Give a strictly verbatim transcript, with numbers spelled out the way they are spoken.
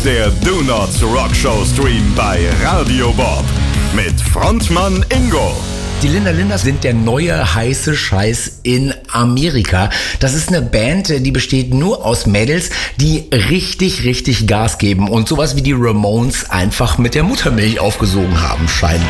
ist der Do Not Rock Show Stream bei Radio Bob mit Frontmann Ingo. Die Linda Linders sind der neue heiße Scheiß in Amerika. Das ist eine Band, die besteht nur aus Mädels, die richtig, richtig Gas geben und sowas wie die Ramones einfach mit der Muttermilch aufgesogen haben, scheinbar.